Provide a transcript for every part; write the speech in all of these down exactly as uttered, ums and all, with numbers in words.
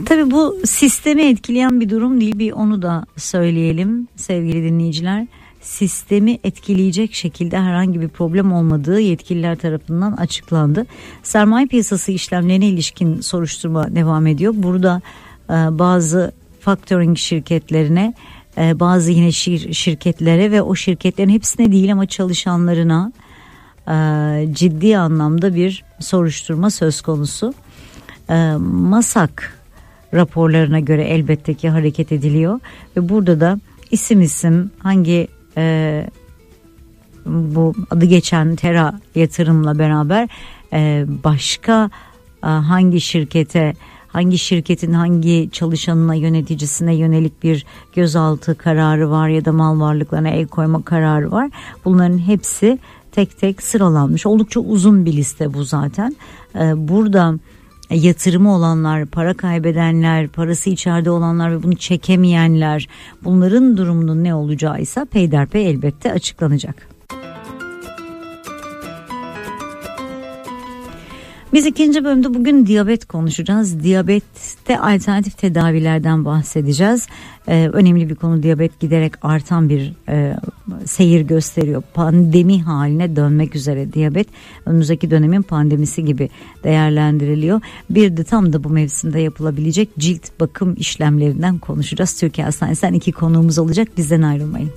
Tabii bu sistemi etkileyen bir durum değil, bir onu da söyleyelim sevgili dinleyiciler. Sistemi etkileyecek şekilde herhangi bir problem olmadığı yetkililer tarafından açıklandı. Sermaye piyasası işlemlerine ilişkin soruşturma devam ediyor. Burada e, bazı factoring şirketlerine, e, bazı yine şir- şirketlere ve o şirketlerin hepsine değil ama çalışanlarına e, ciddi anlamda bir soruşturma söz konusu. E, MASAK raporlarına göre elbette ki hareket ediliyor ve burada da isim isim hangi e, bu adı geçen Tera yatırımla beraber e, başka e, hangi şirkete, hangi şirketin hangi çalışanına, yöneticisine yönelik bir gözaltı kararı var ya da mal varlıklarına el koyma kararı var. Bunların hepsi tek tek sıralanmış. Oldukça uzun bir liste bu zaten. E, burada yatırımı olanlar, para kaybedenler, parası içeride olanlar ve bunu çekemeyenler, bunların durumunun ne olacağı ise peyderpey elbette açıklanacak. Biz ikinci bölümde bugün diyabet konuşacağız. Diyabette alternatif tedavilerden bahsedeceğiz. Ee, önemli bir konu, diyabet giderek artan bir e, seyir gösteriyor. Pandemi haline dönmek üzere diyabet. Önümüzdeki dönemin pandemisi gibi değerlendiriliyor. Bir de tam da bu mevsimde yapılabilecek cilt bakım işlemlerinden konuşacağız. Türkiye Hastanesi'nden iki konuğumuz olacak. Bizden ayrılmayın.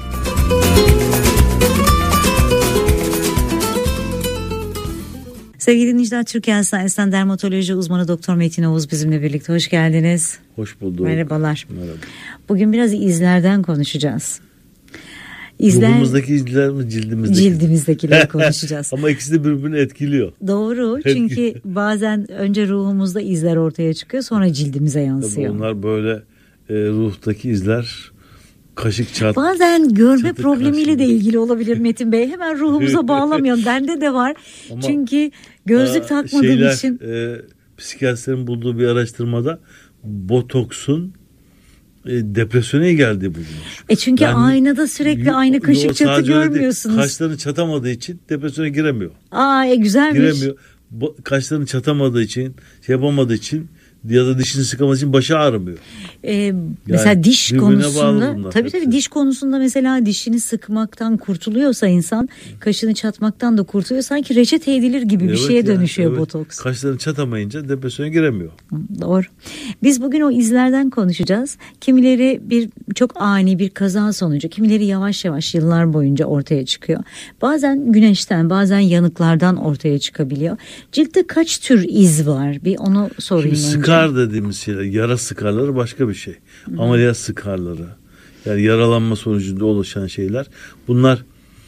Sevgili dinleyiciler, Türkiye Hastanesi'nden dermatoloji uzmanı Doktor Metin Oğuz bizimle birlikte. Hoş geldiniz. Hoş bulduk. Merhabalar. Merhaba. Bugün biraz izlerden konuşacağız. İzler... Ruhumuzdaki izler mi, cildimizdeki? Cildimizdekileri konuşacağız. Ama ikisi de birbirini etkiliyor. Doğru, çünkü bazen önce ruhumuzda izler ortaya çıkıyor, sonra cildimize yansıyor. Tabii onlar böyle e, ruhtaki izler... Kaşık çat. Bazen görme çatı problemiyle kaşık. de ilgili olabilir Metin Bey. Hemen ruhumuza bağlamıyorum. Bende de var. Ama çünkü gözlük takmadığım şeyler, için. E, psikiyatristlerin bulduğu bir araştırmada botoksun e, depresyona iyi geldiği bulunmuş. E çünkü yani, aynada sürekli yo, aynı kaşık yo, çatı görmüyorsunuz. Değil, kaşlarını çatamadığı için depresyona giremiyor. Aa, e, güzelmiş. Giremiyor. Bo, kaşlarını çatamadığı için, şey yapamadığı için ya da dişini sıkamadığı için başı ağrımıyor. Ee, yani mesela diş konusunda tabii hepsi. tabii diş konusunda mesela dişini sıkmaktan kurtuluyorsa insan, kaşını çatmaktan da kurtuluyor. Sanki reçete edilir gibi evet bir şeye yani, dönüşüyor evet. Botoks. Kaşlarını çatamayınca depresyona giremiyor. Doğru. Biz bugün o izlerden konuşacağız. Kimileri bir çok ani bir kaza sonucu, kimileri yavaş yavaş yıllar boyunca ortaya çıkıyor. Bazen güneşten, bazen yanıklardan ortaya çıkabiliyor. Ciltte kaç tür iz var? Bir onu sorayım. Şimdi önce. Skar dediğimiz şeyler, yara skarları başka bir şey. Hmm. Ameliyat skarları, yani yaralanma sonucunda oluşan şeyler. Bunlar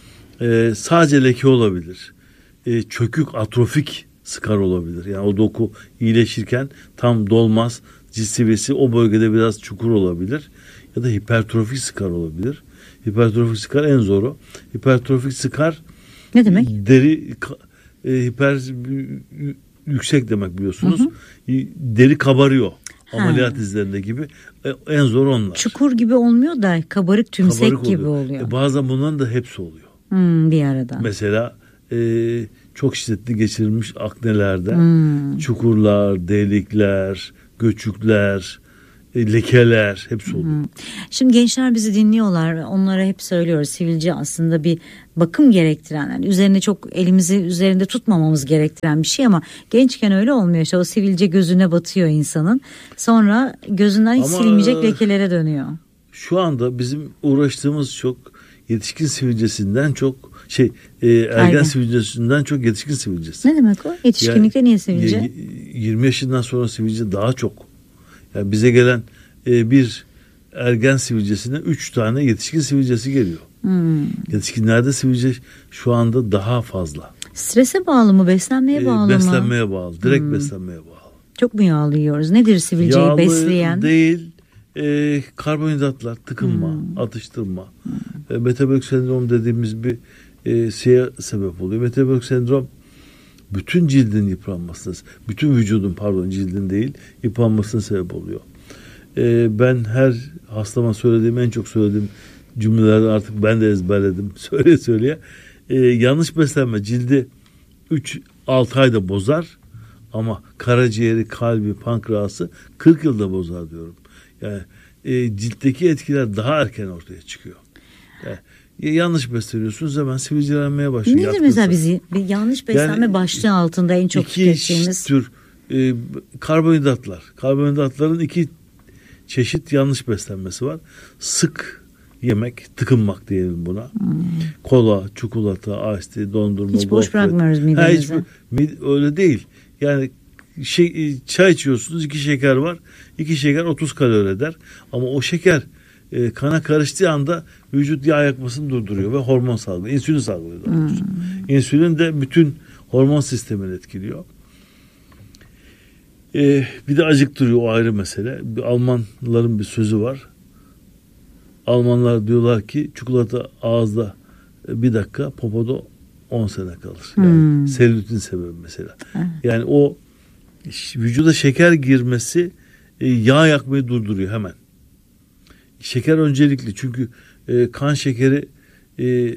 e, sadece leke olabilir. E, çökük, atrofik skar olabilir. Yani o doku iyileşirken tam dolmaz, cilt seviyesi o bölgede biraz çukur olabilir. Ya da hipertrofik skar olabilir. Hipertrofik skar en zoru. Hipertrofik skar ne demek? Deri e, hiper yüksek demek biliyorsunuz. Hı hı. Deri kabarıyor. Ameliyat ha. izlerinde gibi. E, en zor onlar. Çukur gibi olmuyor da kabarık tümsek kabarık gibi oluyor. oluyor. E, bazen bunların da hepsi oluyor. Hmm, bir arada. Mesela e, çok şiddetli geçirilmiş aknelerde hmm. çukurlar, delikler, göçükler, lekeler hepsi oluyor. Hmm. Şimdi gençler bizi dinliyorlar. Onlara hep söylüyoruz. Sivilce aslında bir bakım gerektiren, yani üzerine çok elimizi üzerinde tutmamamız gerektiren bir şey ama gençken öyle olmuyor. İşte o sivilce gözüne batıyor insanın. Sonra gözünden hiç ama silinmeyecek lekelere dönüyor. Şu anda bizim uğraştığımız çok yetişkin sivilcesinden çok şey e, ergen Ergen. sivilcesinden çok yetişkin sivilcesi. Ne demek o? Yetişkinlikte yani, niye sivilce? yirmi yaşından sonra sivilce daha çok. Yani bize gelen e, bir ergen sivilcesine üç tane yetişkin sivilcesi geliyor. Hmm. Yetişkinlerde sivilce şu anda daha fazla. Strese bağlı mı? Beslenmeye bağlı e, mı? Beslenmeye bağlı. Direkt hmm. beslenmeye bağlı. Çok mu yağlı yiyoruz? Nedir sivilceyi yağlı besleyen? Yağlı değil. E, karbonhidratlar, tıkınma, hmm. atıştırma. Hmm. E, metabolik sendrom dediğimiz bir e, şeye sebep oluyor. Metabolik sendrom bütün cildin yıpranmasına, bütün vücudun pardon cildin değil yıpranmasına sebep oluyor. Ee, ben her hastama söylediğim, en çok söylediğim cümlelerden artık ben de ezberledim. Söyle söyleye. Ee, yanlış beslenme cildi üç altı ayda bozar Ama karaciğeri, kalbi, pankreası kırk yılda bozar diyorum. Yani e, ciltteki etkiler daha erken ortaya çıkıyor. Yani, yanlış besleniyorsunuz hemen sivilcelenmeye başlıyor. Nedir yatkınsa. mesela bizi bir yanlış beslenme yani, başlığı altında en çok tükettiğimiz? İki tür e, karbonhidratlar. Karbonhidratların iki çeşit yanlış beslenmesi var. Sık yemek, tıkınmak diyelim buna. Hmm. Kola, çikolata, ice tea, dondurma. Hiç boş bırakmıyoruz midemizi. Hiç, öyle değil. Yani şey, çay içiyorsunuz, iki şeker var. İki şeker otuz kalori eder. Ama o şeker e, kana karıştığı anda vücut yağ yakmasını durduruyor ve hormon salgılıyor. İnsülin salgılıyor. Hmm. İnsülin de bütün hormon sistemini etkiliyor. E, bir de acıktırıyor, o ayrı mesele. Bir Almanların bir sözü var. Almanlar diyorlar ki çikolata ağızda bir dakika, popoda on sene kalır. Yani hmm. selülitin sebebi mesela. Hmm. Yani o vücuda şeker girmesi e, yağ yakmayı durduruyor hemen. Şeker öncelikli çünkü e, kan şekeri e,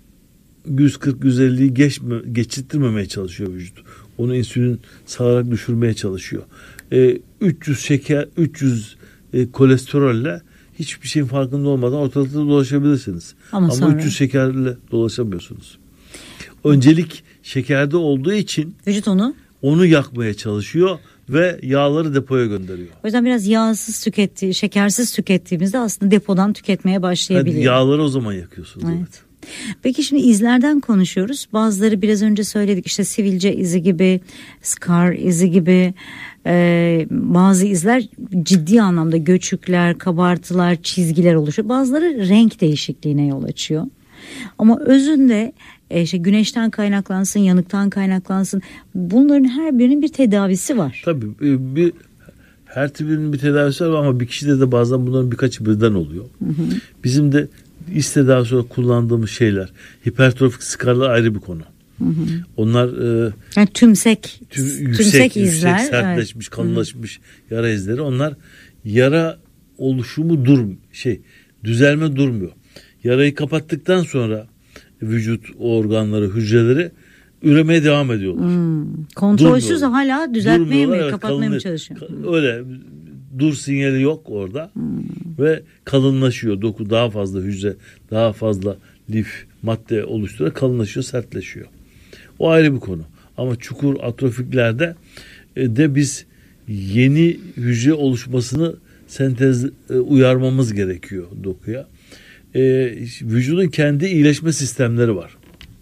yüz kırk yüz elliyi geçme, geçirttirmemeye çalışıyor vücut. Onu insülin salarak düşürmeye çalışıyor. E, üç yüz şeker, üç yüz e, kolesterolle hiçbir şeyin farkında olmadan ortalıkta dolaşabilirsiniz. Ama, Ama sonra... üç yüz şekerle dolaşamıyorsunuz. Öncelik şekerde olduğu için vücut onu onu yakmaya çalışıyor ve yağları depoya gönderiyor. O yüzden biraz yağsız tükettiği, şekersiz tükettiğimizde aslında depodan tüketmeye başlayabiliyor. Yani yağları o zaman yakıyorsunuz. Evet. evet. Peki şimdi izlerden konuşuyoruz. Bazıları biraz önce söyledik, işte sivilce izi gibi, scar izi gibi, e, bazı izler ciddi anlamda göçükler, kabartılar, çizgiler oluşuyor. Bazıları renk değişikliğine yol açıyor. Ama özünde e, işte güneşten kaynaklansın, yanıktan kaynaklansın, bunların her birinin bir tedavisi var. Tabii bir her tipinin bir tedavisi var ama bir kişide de bazen bunların birkaçı birden oluyor. Hı hı. Bizim de İz tedavisi olarak kullandığımız şeyler, hipertrofik skarlar ayrı bir konu. Hı hı. Onlar e, yani tümsek, tüm, yüksek, tümsek yüksek, izler, sertleşmiş, evet. kalınlaşmış hı hı. yara izleri. Onlar yara oluşumu dur, şey, düzelme durmuyor. Yarayı kapattıktan sonra vücut organları, hücreleri üremeye devam ediyorlar. Hmm. Kontrolsüz hala düzeltmeye mi, evet, kapatmaya kalın, mı çalışıyor? Öyle. Dur sinyali yok orada hmm. ve kalınlaşıyor. Doku daha fazla hücre, daha fazla lif madde oluşturarak kalınlaşıyor, sertleşiyor. O ayrı bir konu. Ama çukur atrofiklerde e, de biz yeni hücre oluşmasını sentez e, uyarmamız gerekiyor dokuya. E, vücudun kendi iyileşme sistemleri var.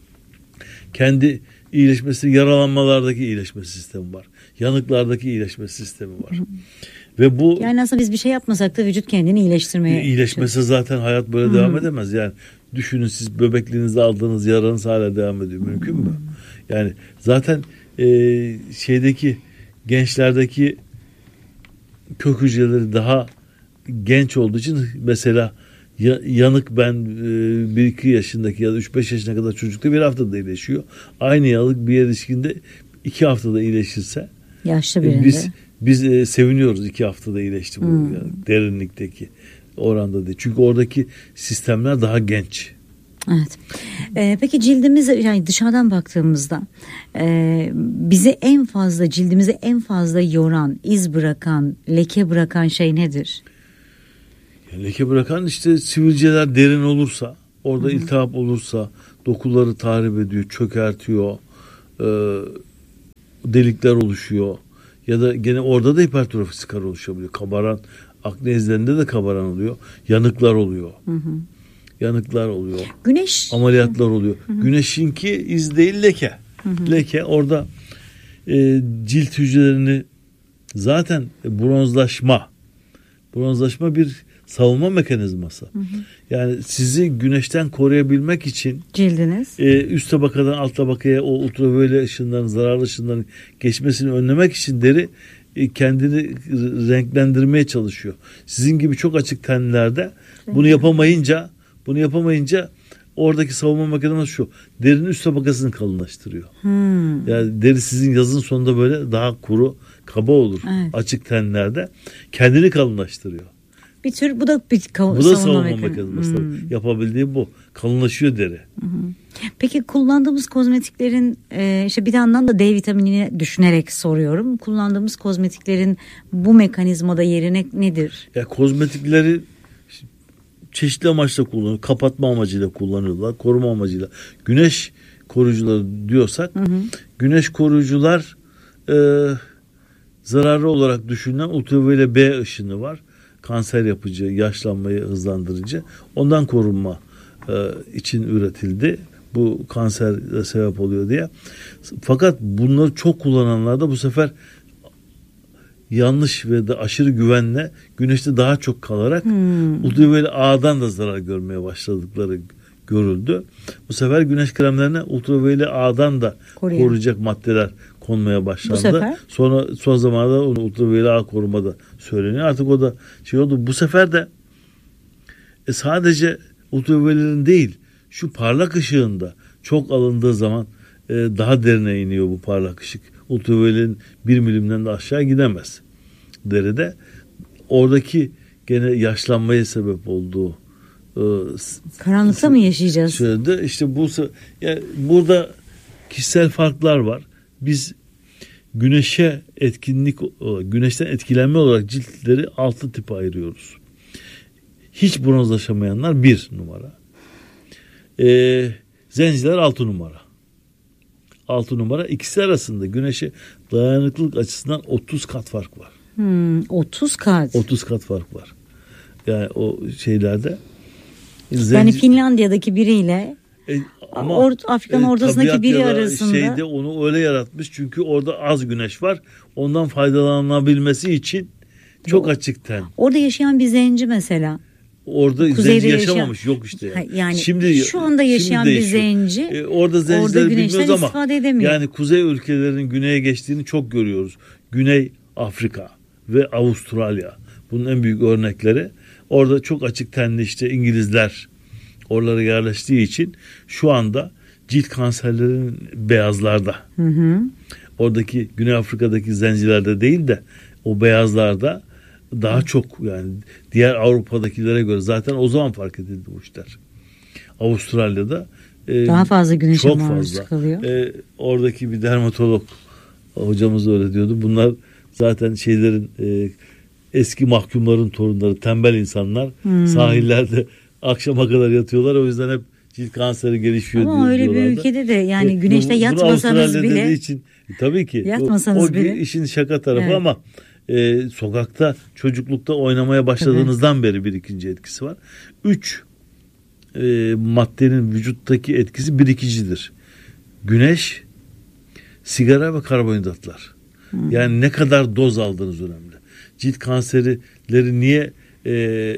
Kendi iyileşmesi, yaralanmalardaki iyileşme sistemi var. Yanıklardaki iyileşme sistemi var. Hmm. Ve bu yani aslında biz bir şey yapmasak da vücut kendini iyileştirmeye iyileşmesi çalışıyor. Zaten hayat böyle hmm. devam edemez. Yani düşünün, siz bebekliğinizde aldığınız yaranız hala devam ediyor. Mümkün hmm. mü? Yani zaten e, şeydeki gençlerdeki kök hücreleri daha genç olduğu için mesela ya, yanık ben e, bir iki yaşındaki ya da üç beş yaşına kadar çocukta bir haftada iyileşiyor. Aynı yanık bir erişkinde iki haftada iyileşirse yaşlı birinde. E, biz Biz e, seviniyoruz, iki haftada iyileşti bu hmm. yani derinlikteki oranda değil. Çünkü oradaki sistemler daha genç. Evet. Ee, peki cildimiz, yani dışarıdan baktığımızda e, bizi en fazla, cildimizi en fazla yoran, iz bırakan, leke bırakan şey nedir? Yani leke bırakan işte sivilceler derin olursa, orada hmm. iltihap olursa, dokuları tahrip ediyor, çökertiyor, e, delikler oluşuyor. Ya da gene orada da hipertrofik skar oluşabiliyor. Kabaran, akne izlerinde de kabaran oluyor. Yanıklar oluyor. Hı hı. Yanıklar oluyor. Güneş. Ameliyatlar oluyor. Hı hı. Güneşinki iz değil, leke. Hı hı. Leke orada e, cilt hücrelerini zaten bronzlaşma. Bronzlaşma bir savunma mekanizması. Hı hı. Yani sizi güneşten koruyabilmek için cildiniz e, üst tabakadan alt tabakaya o ultraviyole ışınların, zararlı ışınların geçmesini önlemek için deri e, kendini renklendirmeye çalışıyor. Sizin gibi çok açık tenlerde bunu yapamayınca bunu yapamayınca oradaki savunma mekanizması şu: derinin üst tabakasını kalınlaştırıyor. Hmm. Yani deri sizin yazın sonunda böyle daha kuru, kaba olur. Evet. Açık tenlerde kendini kalınlaştırıyor. bir tür bu da bir kav- bu da savunma, savunma mekanizması. mekanizması. Hmm. Yapabildiği bu. Kalınlaşıyor deri. Hı hı. Peki kullandığımız kozmetiklerin e, işte bir yandan da D vitaminini düşünerek soruyorum. Kullandığımız kozmetiklerin bu mekanizmada yerine nedir? Ya kozmetikleri çeşitli amaçla kullanıyor. Kapatma amacıyla kullanıyorlar. Koruma amacıyla. Güneş koruyucuları diyorsak, hı hı. güneş koruyucular e, zararlı olarak düşünülen ultraviyole B ışını var. Kanser yapıcı, yaşlanmayı hızlandırıcı. Ondan korunma e, için üretildi. Bu kansere sebep oluyor diye. Fakat bunları çok kullananlarda bu sefer yanlış ve de aşırı güvenle güneşte daha çok kalarak hmm. ultraviyole A'dan da zarar görmeye başladıkları görüldü. Bu sefer güneş kremlerine ultraviyole A'dan da Koruyan. koruyacak maddeler konmaya başlandı. Bu sefer? Sonra son zamanlarda onu ultraviyole A korumada söyleniyor. Artık o da şey oldu. Bu sefer de e, sadece ultraviyolelerin değil, şu parlak ışığında çok alındığı zaman e, daha derine iniyor bu parlak ışık. Ultraviyolenin bir milimden de aşağı gidemez deride. Oradaki gene yaşlanmaya sebep olduğu e, karanlıkta mı yaşayacağız? Şöyle işte bu yani burada kişisel farklar var. Biz güneşe etkinlik, güneşten etkilenme olarak ciltleri altı tipe ayırıyoruz. Hiç bronzlaşamayanlar bir numara. E, zenciler altı numara. altı numara. İkisi arasında güneşe dayanıklılık açısından otuz kat fark var. Hmm, otuz kat. otuz kat fark var. Yani o şeylerde. Zenci... Yani Finlandiya'daki biriyle e, ama Or- Afrika'nın e, ortasındaki biri arasında. Şeyde onu öyle yaratmış çünkü orada az güneş var. Ondan faydalanabilmesi için çok açık ten. Orada yaşayan bir zenci mesela. Orada Kuzeyde zenci yaşamamış yaşayan, yok işte. Yani, yani şimdi şu anda yaşayan bir zenci e, orada zencileri bilmiyoruz ama yani kuzey ülkelerinin güneye geçtiğini çok görüyoruz. Güney Afrika ve Avustralya bunun en büyük örnekleri. Orada çok açık tenli işte İngilizler oralara yerleştiği için şu anda cilt kanserlerinin beyazlarda. Hı hı. Oradaki Güney Afrika'daki zencilerde değil de o beyazlarda daha çok yani diğer Avrupa'dakilere göre zaten o zaman fark edildi bu işler. Avustralya'da e, daha fazla güneşe maruz kalıyor. E, oradaki bir dermatolog hocamız öyle diyordu. Bunlar zaten şeylerin e, eski mahkumların torunları, tembel insanlar hmm. sahillerde akşama kadar yatıyorlar. O yüzden hep cilt kanseri gelişiyor diyorlardı. Ama öyle bir ülkede de yani e, güneşte bu, yatmasanız bile için, e, tabii ki yatmasanız o, o bile işin şaka tarafı evet. Ama e, sokakta çocuklukta oynamaya başladığınızdan evet. beri bir ikinci etkisi var. Üç e, maddenin vücuttaki etkisi birikicidir. Güneş, sigara ve karbonhidratlar. Hmm. Yani ne kadar doz aldığınız önemli. Cilt kanserileri niye e,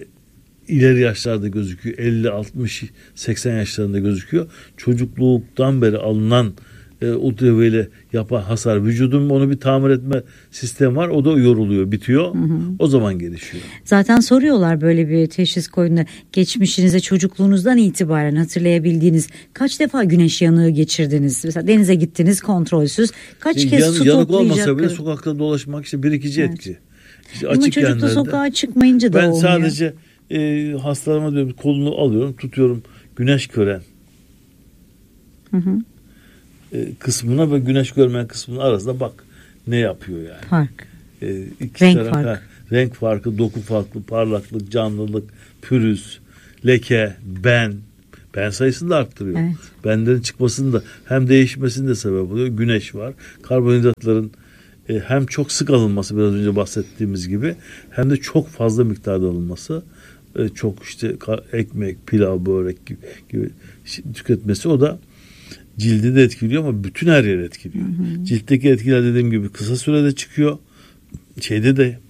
ileri yaşlarda gözüküyor? elli, altmış, seksen yaşlarında gözüküyor. Çocukluktan beri alınan e, ultraviyole yapan hasar, vücudun onu bir tamir etme sistemi var. O da yoruluyor, bitiyor. Hı hı. O zaman gelişiyor. Zaten soruyorlar böyle bir teşhis koyduğunda geçmişinize çocukluğunuzdan itibaren hatırlayabildiğiniz kaç defa güneş yanığı geçirdiniz? Mesela denize gittiniz kontrolsüz. Kaç şey, kez yan, su yanık toplayacak? Yanık olmasa bile sokakta dolaşmak işte birikici evet. etki. İşte ama çocukta yerlerde, sokağa çıkmayınca da ben olmuyor. Ben sadece e, hastalarıma diyorum kolunu alıyorum, tutuyorum güneş gören hı hı. E, kısmına ve güneş görmeyen kısmının arasında bak ne yapıyor yani. Fark. E, iki renk taraf, farkı. Ha, renk farkı, doku farklı, parlaklık, canlılık, pürüz, leke, ben. Ben sayısını da arttırıyor. Evet. Benlerin çıkmasını da hem değişmesini de sebep oluyor. Güneş var. Karbonhidratların e, hem çok sık alınması biraz önce bahsettiğimiz gibi hem de çok fazla miktarda alınması. E, çok işte ekmek, pilav, börek gibi, gibi tüketmesi o da cildi de etkiliyor ama bütün her yeri etkiliyor. Hı hı. Ciltteki etkiler dediğim gibi kısa sürede çıkıyor. Şeyde de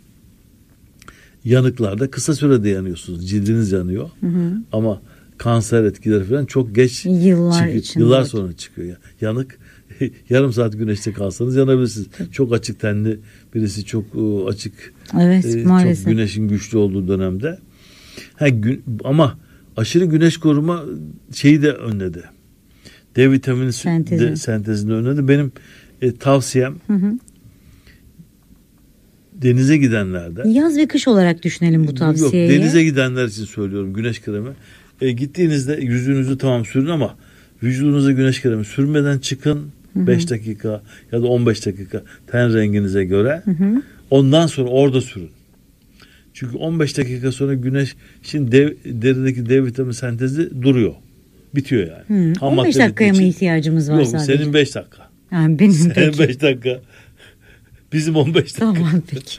yanıklarda kısa sürede yanıyorsunuz. Cildiniz yanıyor. Hı hı. Ama kanser etkileri falan çok geç yıllar çıkıyor. içinde. Yıllar sonra çıkıyor. Yanık yarım saat güneşte kalsanız yanabilirsiniz. Çok açık tenli birisi çok açık evet, e, maalesef. Çok güneşin güçlü olduğu dönemde. Ha, gün, ama aşırı güneş koruma şeyi de önledi. D vitamini Sentezi. de, sentezini önledi. Benim e, tavsiyem hı hı. denize gidenlerde. Yaz ve kış olarak düşünelim bu tavsiyeyi. Yok, denize gidenler için söylüyorum güneş kremi. E, gittiğinizde yüzünüzü tamam sürün ama vücudunuza güneş kremi sürmeden çıkın. beş dakika ya da on beş dakika ten renginize göre. Hı hı. Ondan sonra orada sürün. Çünkü on beş dakika sonra güneşin dev, derideki D vitamini sentezi duruyor. Bitiyor yani. Hmm, on beş dakikaya mı ihtiyacımız var Yok, sadece? Yok, senin beş dakika. Yani benim senin peki. beş dakika. Bizim on beş dakika. Tamam peki.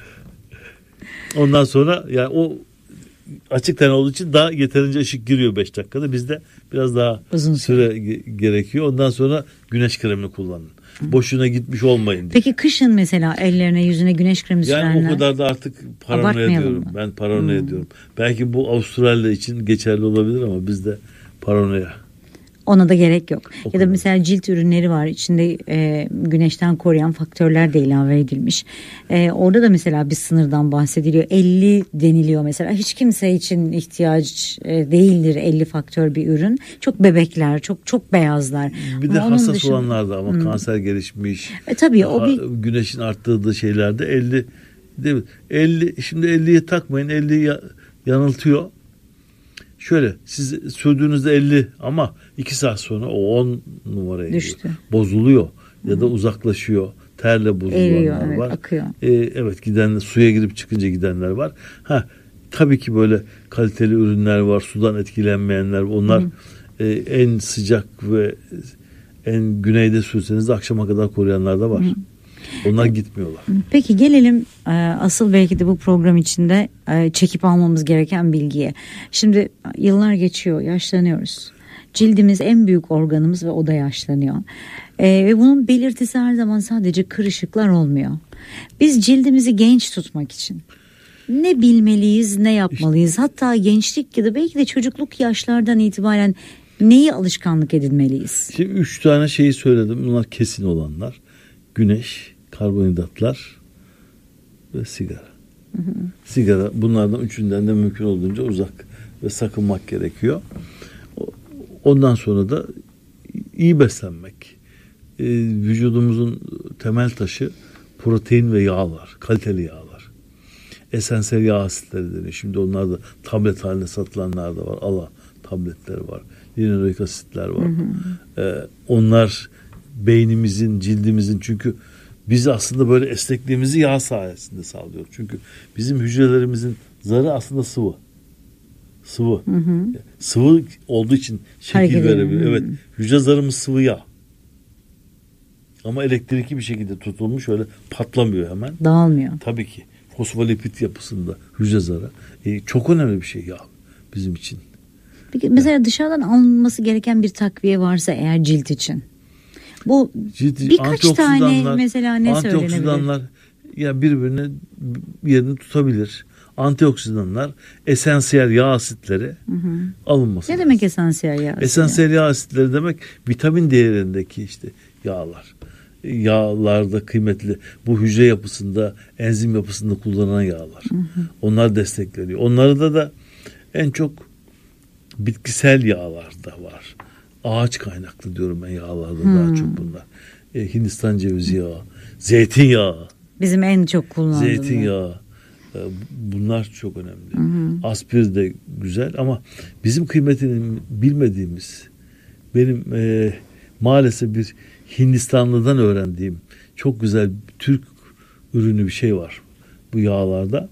Ondan sonra yani o açık ten olduğu için daha yeterince ışık giriyor beş dakikada. Bizde biraz daha uzun süre ge- gerekiyor. Ondan sonra güneş kremini kullanın. Hı. Boşuna gitmiş olmayın diye. Peki kışın mesela ellerine yüzüne güneş kremi sürenler. Yani o kadar da artık paranoya ediyorum. Mı? Ben paranoya hmm. ediyorum. Belki bu Avustralya için geçerli olabilir ama bizde paranoya. Ona da gerek yok. O ya kadar. Da mesela cilt ürünleri var. İçinde e, güneşten koruyan faktörler de ilave edilmiş. E, orada da mesela bir sınırdan bahsediliyor. elli deniliyor mesela. Hiç kimse için ihtiyaç e, değildir elli faktör bir ürün. Çok bebekler, çok çok beyazlar. Bir de ama hassas dışında, olanlarda ama hmm. kanser gelişmiş. E, tabii o bir güneşin arttığı şeylerde elli değil mi? elli şimdi elliye takmayın. elli ya, yanıltıyor. Şöyle siz sürdüğünüzde elli ama iki saat sonra o on numaraya düştü. Bozuluyor ya Hı. da uzaklaşıyor. Terle bozulanlar evet, var. Akıyor. Ee, evet giden suya girip çıkınca gidenler var. Ha tabii ki böyle kaliteli ürünler var. Sudan etkilenmeyenler. Onlar e, en sıcak ve en güneyde sürseniz de akşama kadar koruyanlar da var. Hı. Onlar gitmiyorlar. Peki gelelim asıl belki de bu program içinde çekip almamız gereken bilgiye. Şimdi yıllar geçiyor, yaşlanıyoruz. Cildimiz en büyük organımız ve o da yaşlanıyor. Ee, ve bunun belirtisi her zaman sadece kırışıklar olmuyor. Biz cildimizi genç tutmak için ne bilmeliyiz, ne yapmalıyız? Hatta gençlik ya da belki de çocukluk yaşlardan itibaren neyi alışkanlık edinmeliyiz? Şimdi üç tane şeyi söyledim. Bunlar kesin olanlar. Güneş, karbonhidratlar ve sigara. Hı hı. Sigara bunlardan üçünden de mümkün olduğunca uzak ve sakınmak gerekiyor. Ondan sonra da iyi beslenmek. Ee, vücudumuzun temel taşı protein ve yağlar, kaliteli yağlar. Esansiyel yağ asitleri deniyor. Şimdi onlar da tablet halinde satılanlar da var. Ala tabletleri var. Linoleik asitler var. Hı hı. Ee, onlar beynimizin, cildimizin çünkü biz aslında böyle esnekliğimizi yağ sayesinde sağlıyor. Çünkü bizim hücrelerimizin zarı aslında sıvı. Sıvı. Hı hı. Sıvı olduğu için şekil verebilir. Evet. Hücre zarımız sıvı yağ. Ama elektrikli bir şekilde tutulmuş öyle patlamıyor hemen. Dağılmıyor. Tabii ki. Fosfolipid yapısında hücre zarı. E, çok önemli bir şey yağ bizim için. Peki mesela evet. Dışarıdan alınması gereken bir takviye varsa eğer cilt için. Bu Ciddi, birkaç tane mesela ne söylenebilir? Antioksidanlar ya birbirine yerini tutabilir. Antioksidanlar, esansiyel yağ asitleri hı hı. alınması. Ne lazım. Demek esansiyel yağ asitleri? Esansiyel yağ asitleri demek vitamin değerindeki işte yağlar. Yağlarda kıymetli bu hücre yapısında, enzim yapısında kullanılan yağlar. Hı hı. Onlar destekleniyor. Onlarda da en çok bitkisel yağlar da var. Ağaç kaynaklı diyorum ben yağlarda hmm. daha çok bunlar. E, Hindistan cevizi yağı, zeytinyağı. Bizim en çok kullandığımız. Zeytinyağı. E, bunlar çok önemli. Hmm. Aspir de güzel ama bizim kıymetini bilmediğimiz benim e, maalesef bir Hindistanlı'dan öğrendiğim çok güzel bir Türk ürünü bir şey var bu yağlarda.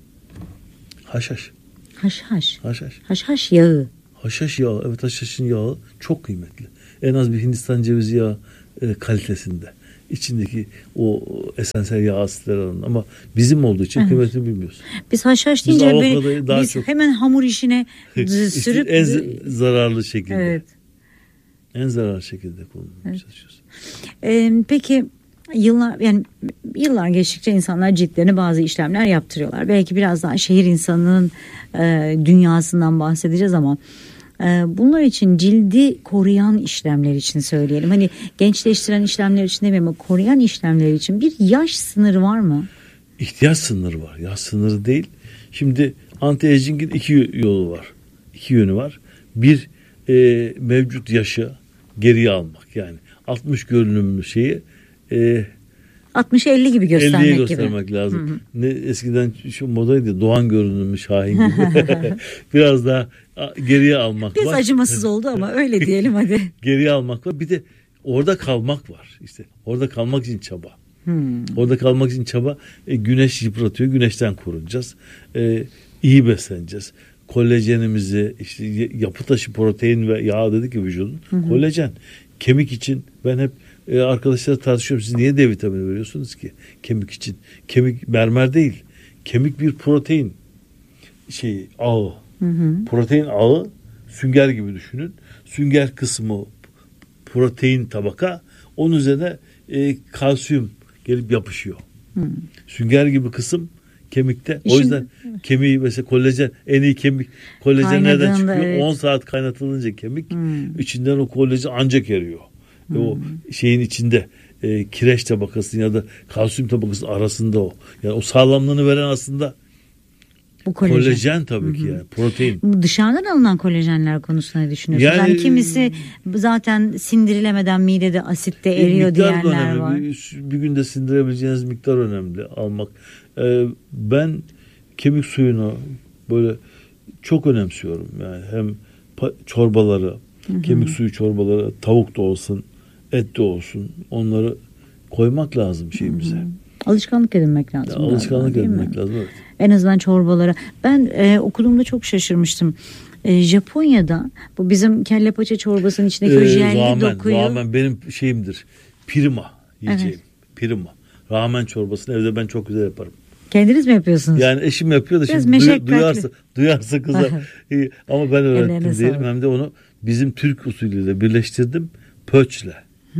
Haşhaş. Haşhaş. Haşhaş. Haşhaş yağı. Haşhaş yağı, evet haşhaşın yağı çok kıymetli. En az bir Hindistan cevizi yağı e, kalitesinde. İçindeki o esansiyel yağ asitleri alın. Ama bizim olduğu için evet. kıymetini bilmiyoruz. Biz haşhaş deyince böyle biz çok... hemen hamur işine sürüp en zararlı şekilde. Evet. En zararlı şekilde kullanmaya evet. çalışıyoruz. Ee, peki yıllar yani yıllar geçtikçe insanlar ciltlerine bazı işlemler yaptırıyorlar. Belki biraz daha şehir insanının e, dünyasından bahsedeceğiz ama e, bunlar için cildi koruyan işlemler için söyleyelim. Hani gençleştiren işlemler için demeyeyim ama koruyan işlemler için bir yaş sınırı var mı? İhtiyaç sınırı var. Yaş sınırı değil. Şimdi anti-aging'in iki yolu var. İki yönü var. Bir e, mevcut yaşı geriye almak. Yani altmış görünümlü şeyi e, altmışı elli gibi göstermek elliye gibi. göstermek lazım. Hı hı. Ne eskiden şu modaydı, Doğan görünümlü Şahin gibi. Biraz daha geriye almak Biraz var. Biraz acımasız oldu ama öyle diyelim hadi. Geriye almak var. Bir de orada kalmak var. İşte orada kalmak için çaba. Hmm. Orada kalmak için çaba. E, güneş yıpratıyor. Güneşten korunacağız. E, iyi besleneceğiz. Kolajenimizi, işte yapı taşı, protein ve yağ dedik ki vücudun. Hı hı. Kolajen. Kemik için ben hep e, arkadaşlarla tartışıyorum. Siz niye D vitamini veriyorsunuz ki kemik için? Kemik mermer değil. Kemik bir protein şey ağı. Hı hı. Protein ağı, sünger gibi düşünün. Sünger kısmı protein tabaka. Onun üzerine e, kalsiyum gelip yapışıyor. Hı. Sünger gibi kısım kemikte. İşin, o yüzden kemiği mesela kolajen, en iyi kemik kolajen nereden çıkıyor? Evet. on saat kaynatılınca kemik hmm. içinden o kolajen ancak eriyor. Hmm. Ve o şeyin içinde e, kireç tabakasının ya da kalsiyum tabakasının arasında o. Yani o sağlamlığını veren aslında bu kolajen. Kolajen tabii ki, yani protein. Dışarıdan alınan kolajenler konusunda ne düşünüyorsunuz? Yani, yani kimisi zaten sindirilemeden midede asitte eriyor diyenler var. Bir, bir günde sindirebileceğiniz miktar önemli almak. Ee, ben kemik suyunu böyle çok önemsiyorum. Yani hem çorbaları, hı hı. kemik suyu çorbaları, tavuk da olsun, et de olsun, onları koymak lazım şeyimize. Hı hı. Alışkanlık edinmek lazım. Ya, alışkanlık galiba, edinmek lazım, evet. En azından çorbalara. Ben e, okuduğumda çok şaşırmıştım. E, Japonya'da bu bizim kelle paça çorbasının içindeki ee, o jelli ramen, dokuyu. Ramen benim şeyimdir. Prima yiyeceğim. Evet. Prima. Ramen çorbasını evde ben çok güzel yaparım. Kendiniz mi yapıyorsunuz? Yani eşim yapıyor da biraz şimdi duy, duyarsa, duyarsa kızar. Ama ben öğrettim diyelim. Hem de onu bizim Türk usulüyle birleştirdim. Pöçle.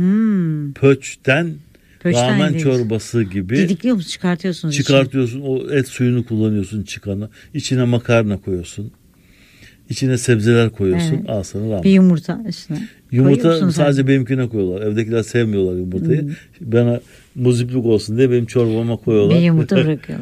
Hmm. Pöçten Pöçten ramen değil. Çorbası gibi. Didikliyor musun? Çıkartıyorsunuz. Çıkartıyorsun. Içine. O et suyunu kullanıyorsun çıkanı. İçine makarna koyuyorsun. İçine sebzeler koyuyorsun. Evet. Al sana ramen. Bir yumurta üstüne. Yumurta sadece benimkine koyuyorlar. Evdekiler sevmiyorlar yumurtayı. Hmm. Bana muziplik olsun diye benim çorbama koyuyorlar. Bir yumurta bırakıyorlar.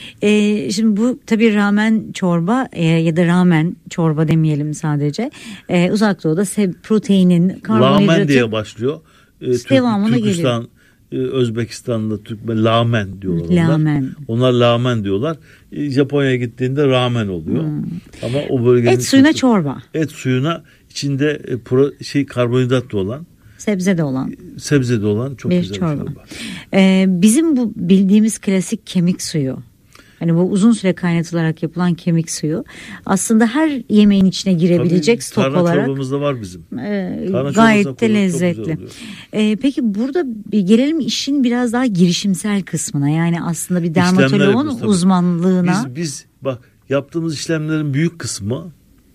ee, şimdi bu tabii ramen çorba e, ya da ramen çorba demeyelim sadece. E, Uzak Doğu'da se- proteinin, karbonhidratı. Ramen diye başlıyor. E, Türk, devamına Türkistan, geliyor. Özbekistan'da Türkmen lamen diyorlar. Lamen. Onlar. Onlar lamen diyorlar. Japonya'ya gittiğinde ramen oluyor. Hmm. Ama o bölgenin et suyuna çorba. Et suyuna içinde pro, şey karbonhidrat da olan, sebze de olan. Sebze de olan çok bir güzel çorba. bir çorba. Ee, bizim bu bildiğimiz klasik kemik suyu. Hani bu uzun süre kaynatılarak yapılan kemik suyu aslında her yemeğin içine girebilecek tabii, stok olarak. Tarhana çorbamız da var bizim. E, gayet de lezzetli. E, peki burada bir gelelim işin biraz daha girişimsel kısmına. Yani aslında bir dermatoloğun uzmanlığına. Biz, biz bak yaptığımız işlemlerin büyük kısmı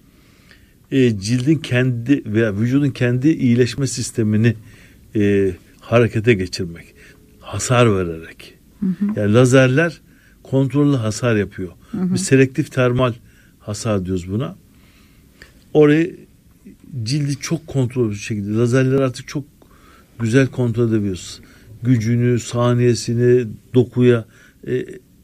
e, cildin kendi veya vücudun kendi iyileşme sistemini e, harekete geçirmek. Hasar vererek. Hı hı. Yani lazerler kontrollü hasar yapıyor. Hı hı. Biz selektif termal hasar diyoruz buna. Orayı cildi çok kontrollü bir şekilde lazerler artık çok güzel kontrol edebiliyoruz. Gücünü, saniyesini, dokuya e,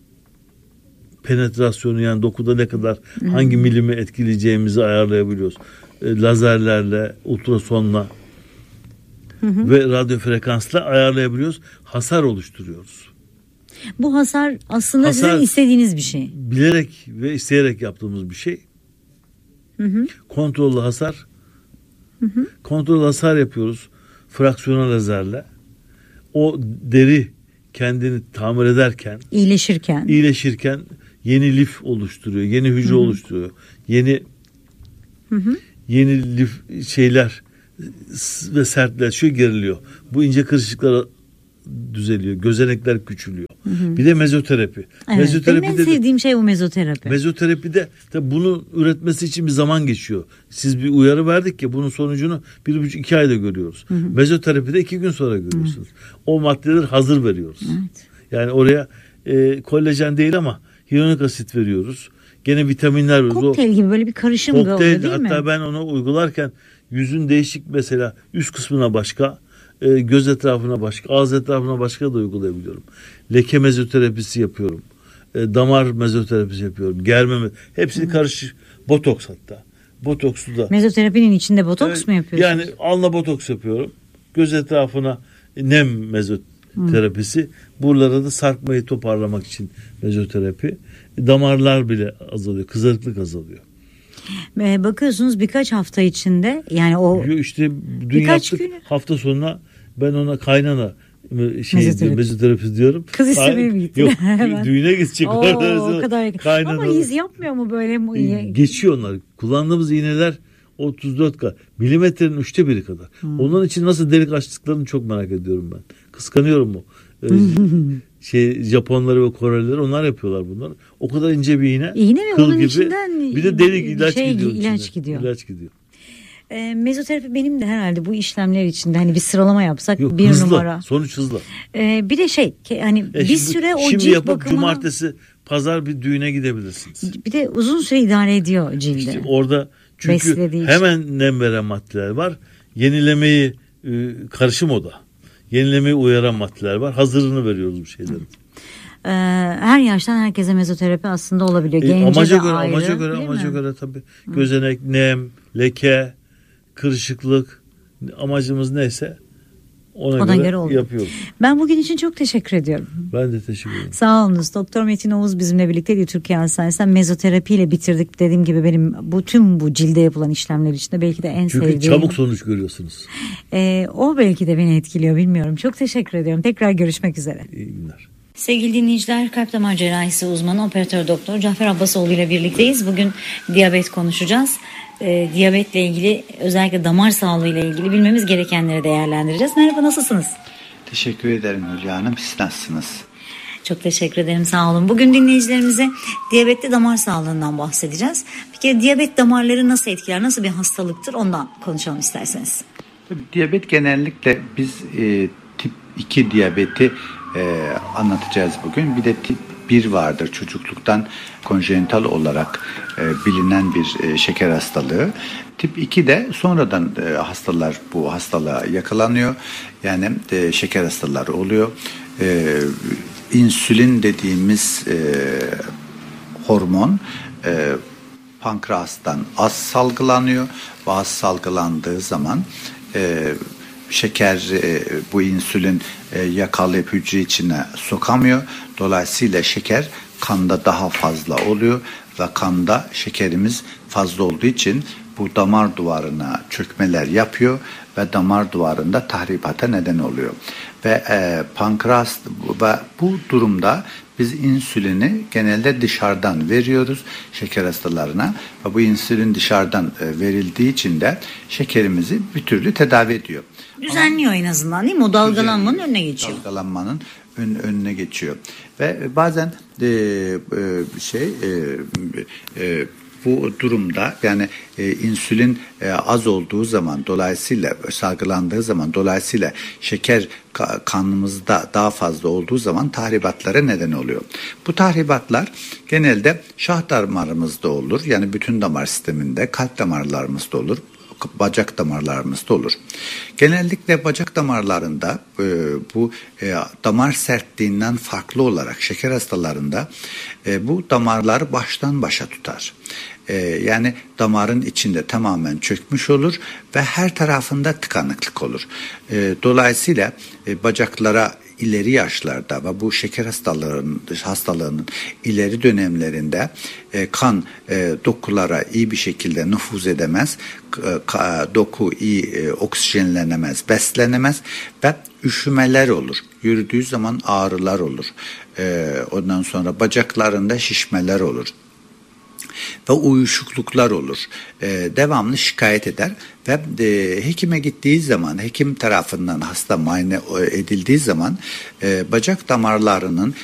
penetrasyonu, yani dokuda ne kadar hı hı. hangi milimi etkileyeceğimizi ayarlayabiliyoruz. E, lazerlerle, ultrasonla hı hı. ve radyo frekansla ayarlayabiliyoruz. Hasar oluşturuyoruz. Bu hasar aslında hasar, sizin istediğiniz bir şey. Bilerek ve isteyerek yaptığımız bir şey. Hı hı. Kontrollü hasar. Hı hı. Kontrollü hasar yapıyoruz. Fraksiyonel lazerle. O deri kendini tamir ederken, iyileşirken, iyileşirken yeni lif oluşturuyor, yeni hücre hı hı. oluşturuyor. Yeni hı hı. yeni lif şeyler ve sertleşiyor, geriliyor. Bu ince kırışıklar düzeliyor. Gözenekler küçülüyor. Hı hı. Bir de mezoterapi. Evet, mezoterapi benim en sevdiğim şey bu mezoterapi. Mezoterapide de bunu üretmesi için bir zaman geçiyor. Siz bir uyarı verdik ya, bunun sonucunu bir buçuk iki ayda görüyoruz. Hı hı. Mezoterapide iki gün sonra görüyorsunuz. Hı. O maddeleri hazır veriyoruz. Evet. Yani oraya e, kolajen değil ama hyaluronik asit veriyoruz. Gene vitaminler veriyoruz. Kokteyl gibi böyle bir karışım oluyor değil mi? Hatta ben onu uygularken yüzün değişik, mesela üst kısmına başka, e, göz etrafına başka, ağız etrafına başka da uygulayabiliyorum. Leke mezoterapisi yapıyorum. E, damar mezoterapisi yapıyorum. Germe, hepsini karışık. Botoks hatta. Botoksu da. Mezoterapinin içinde botoks evet, mu yapıyorsunuz? Yani alnına botoks yapıyorum. Göz etrafına nem mezot hmm. terapisi. Buralara da sarkmayı toparlamak için mezoterapi. Damarlar bile azalıyor. Kızarıklık azalıyor. Bakıyorsunuz birkaç hafta içinde yani o işte dün yaptık günü. Hafta sonuna ben ona kaynana şey mezoterapi, mezoterapi diyorum. Kız istemeye mi gitti? Yok düğüne gidecek. Oo, o kadar. Kaynana. Ama iz yapmıyor mu böyle? Geçiyor onlar. Kullandığımız iğneler otuz dört K milimetrenin üçte biri kadar. Hmm. Onun için nasıl delik açtıklarını çok merak ediyorum ben. Kıskanıyorum o. Ee, şey Japonları ve Korelileri onlar yapıyorlar bunları. O kadar ince bir iğne. İğne ve kıl onun gibi. içinden Bir de delik ilaç şey, gidiyor. ilaç gidiyor. İlaç gidiyor. E, mezoterapi benim de herhalde bu işlemler içinde hani bir sıralama yapsak Yok, bir hızlı, numara. Sonuç hızlı. E, bir de şey hani e, bir şimdi, süre o şimdi cilt yapıp bakımına. Cumartesi pazar bir düğüne gidebilirsiniz. Bir de uzun süre idare ediyor cildi. İşte orada çünkü Beslediği hemen için. Nem veren maddeler var. Yenilemeyi e, karışım o da. Yenilemeyi uyaran maddeler var. Hazırını veriyoruz bu şeylerin. Ee, her yaştan herkese mezoterapi aslında olabiliyor. E, Gence amaca de göre, ayrı, amaca göre, amaca mi? göre tabii. Gözenek, nem, leke, kırışıklık, amacımız neyse ona, ona göre, göre yapıyoruz. Ben bugün için çok teşekkür ediyorum. Ben de teşekkür ederim. Sağ olunuz. Doktor Metin Oğuz bizimle birlikteydi. Türkiye Hastanesi'nden mezoterapiyle bitirdik. Dediğim gibi benim bu tüm bu cilde yapılan işlemler içinde belki de en Çünkü sevdiğim. Çünkü çabuk sonuç görüyorsunuz. Ee, o belki de beni etkiliyor, bilmiyorum. Çok teşekkür ediyorum. Tekrar görüşmek üzere. İyi günler. Sevgili dinleyiciler, kalp damar cerrahisi uzmanı operatör doktor Cafer Abbasoğlu ile birlikteyiz. Bugün diyabet konuşacağız. E, diyabetle ilgili, özellikle damar sağlığı ile ilgili bilmemiz gerekenleri değerlendireceğiz. Merhaba, nasılsınız? Teşekkür ederim Hülya Hanım. Siz nasılsınız? Çok teşekkür ederim, sağ olun. Bugün dinleyicilerimize diyabetli damar sağlığından bahsedeceğiz. Bir kere diyabet damarları nasıl etkiler, nasıl bir hastalıktır, ondan konuşalım isterseniz. Tabii, diyabet genellikle biz e, tip iki diyabeti e, anlatacağız bugün. Bir de tip bir vardır, çocukluktan konjenital olarak e, bilinen bir e, şeker hastalığı. Tip iki de sonradan e, hastalar bu hastalığa yakalanıyor. Yani e, şeker hastaları oluyor. E, insülin dediğimiz e, hormon e, pankreastan az salgılanıyor. Ve az salgılandığı zaman e, şeker e, bu insülin e, yakalayıp hücre içine sokamıyor. Dolayısıyla şeker kanda daha fazla oluyor ve kanda şekerimiz fazla olduğu için bu damar duvarına çökmeler yapıyor ve damar duvarında tahribata neden oluyor. Ve e, pankreas ve bu durumda biz insülini genelde dışarıdan veriyoruz şeker hastalarına ve bu insülin dışarıdan e, verildiği için de şekerimizi bir türlü tedavi ediyor. Düzenliyor en azından, değil mi? O dalgalanmanın önüne geçiyor. Dalgalanmanın ön, önüne geçiyor. Ve bazen e, e, şey e, e, bu durumda yani e, insülin e, az olduğu zaman, dolayısıyla salgılandığı zaman, dolayısıyla şeker ka- kanımızda daha fazla olduğu zaman tahribatlara neden oluyor. Bu tahribatlar genelde şah damarımızda olur. Yani bütün damar sisteminde, kalp damarlarımızda olur. Bacak damarlarımızda olur. Genellikle bacak damarlarında e, bu e, damar sertliğinden farklı olarak şeker hastalarında e, bu damarlar baştan başa tutar. E, yani damarın içinde tamamen çökmüş olur ve her tarafında tıkanıklık olur. E, dolayısıyla e, bacaklara ileri yaşlarda ve bu şeker hastalığının, hastalığının ileri dönemlerinde e, kan e, dokulara iyi bir şekilde nüfuz edemez, e, doku iyi e, oksijenlenemez, beslenemez ve üşümeler olur. Yürüdüğü zaman ağrılar olur. E, ondan sonra bacaklarında şişmeler olur. Ve uyuşukluklar olur. Ee, devamlı şikayet eder ve e, hekime gittiği zaman, hekim tarafından hasta muayene edildiği zaman e, bacak damarlarının